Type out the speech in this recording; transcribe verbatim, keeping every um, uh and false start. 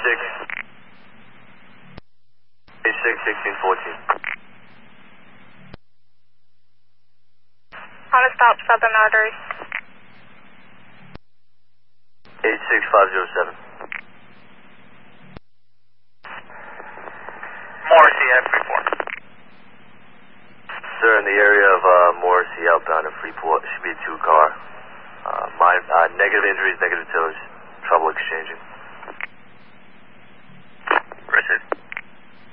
six. eight six, sixteen fourteen. On a stop, Southern Artery. eight six five zero seven. Morrissey at Freeport. Sir, in the area of uh, Morrissey outbound at Freeport, should be a two car. Uh, mine, uh, negative injuries, negative tillage, trouble exchanging.